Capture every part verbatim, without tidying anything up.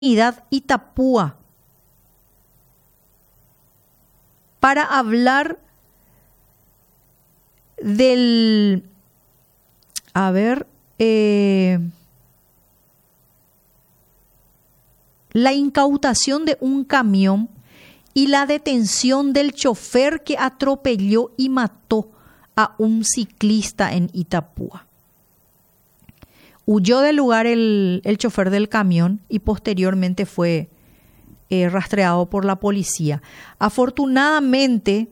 Itapúa para hablar del, a ver, eh, la incautación de un camión y la detención del chofer que atropelló y mató a un ciclista en Itapúa. Huyó del lugar el, el chofer del camión y posteriormente fue eh, rastreado por la policía. Afortunadamente,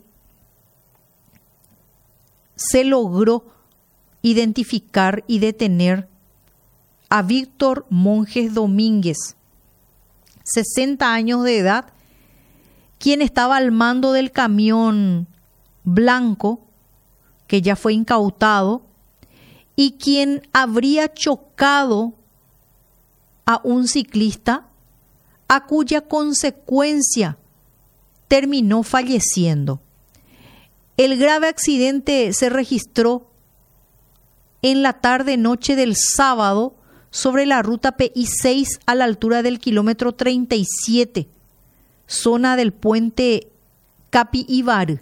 se logró identificar y detener a Víctor Monjes Domínguez, sesenta años de edad, quien estaba al mando del camión blanco, que ya fue incautado, y quien habría chocado a un ciclista a cuya consecuencia terminó falleciendo. El grave accidente se registró en la tarde-noche del sábado sobre la ruta P I seis a la altura del kilómetro treinta y siete, zona del puente Capiibar.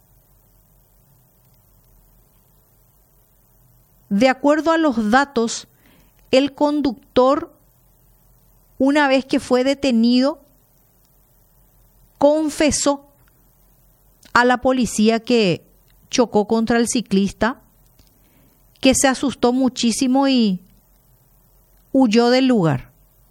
De acuerdo a los datos, el conductor, una vez que fue detenido, confesó a la policía que chocó contra el ciclista, que se asustó muchísimo y huyó del lugar.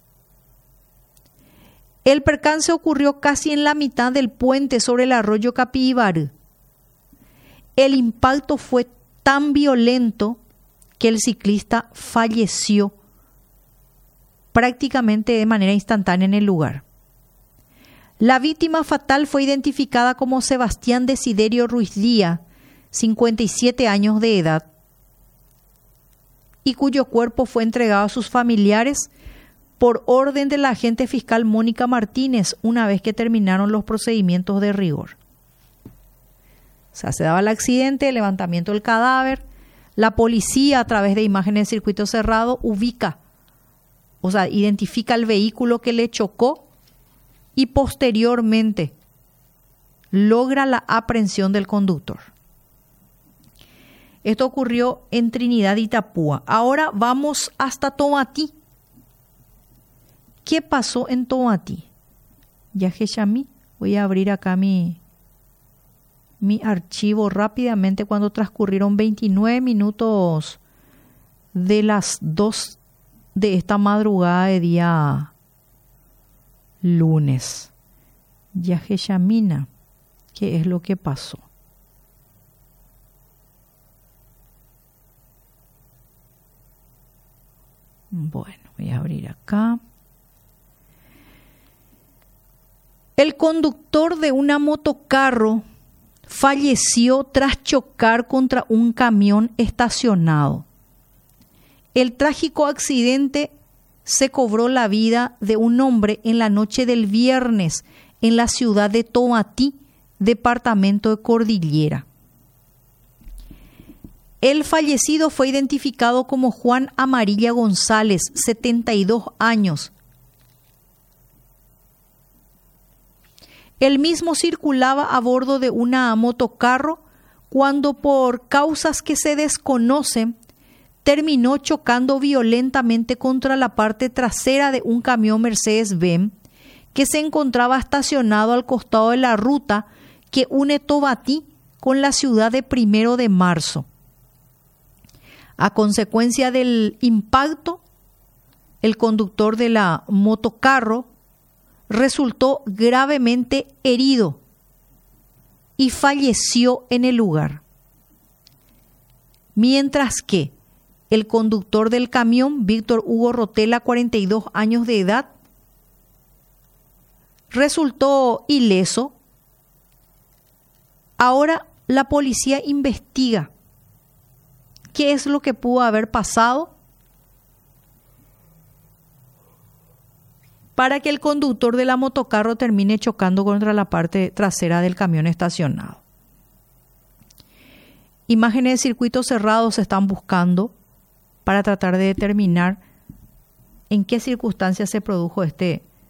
El percance ocurrió casi en la mitad del puente sobre el arroyo Capiibar. El impacto fue tan violento que el ciclista falleció prácticamente de manera instantánea en el lugar. La víctima fatal fue identificada como Sebastián Desiderio Ruiz Díaz, cincuenta y siete años de edad, y cuyo cuerpo fue entregado a sus familiares por orden de la agente fiscal Mónica Martínez una vez que terminaron los procedimientos de rigor. O sea, se daba el accidente, el levantamiento del cadáver, la policía a través de imágenes de circuito cerrado ubica, o sea, identifica el vehículo que le chocó y posteriormente logra la aprehensión del conductor. Esto ocurrió en Trinidad, Itapúa. Ahora vamos hasta Tomatí. ¿Qué pasó en Tomatí? Yajexamí, voy a abrir acá mi, mi archivo rápidamente cuando transcurrieron veintinueve minutos de las dos de esta madrugada de día lunes. Yajexamina, ¿qué es lo que pasó? Bueno, voy a abrir acá. El conductor de una motocarro falleció tras chocar contra un camión estacionado. El trágico accidente se cobró la vida de un hombre en la noche del viernes en la ciudad de Tomatí, departamento de Cordillera. El fallecido fue identificado como Juan Amarilla González, setenta y dos años. El mismo circulaba a bordo de una motocarro cuando, por causas que se desconocen, terminó chocando violentamente contra la parte trasera de un camión Mercedes-Benz que se encontraba estacionado al costado de la ruta que une Tomatí con la ciudad de Primero de Marzo. A consecuencia del impacto, el conductor de la motocarro resultó gravemente herido y falleció en el lugar. Mientras que el conductor del camión, Víctor Hugo Rotela, cuarenta y dos años de edad, resultó ileso. Ahora la policía investiga qué es lo que pudo haber pasado para que el conductor de la motocarro termine chocando contra la parte trasera del camión estacionado. Imágenes de circuito cerrado se están buscando para tratar de determinar en qué circunstancias se produjo este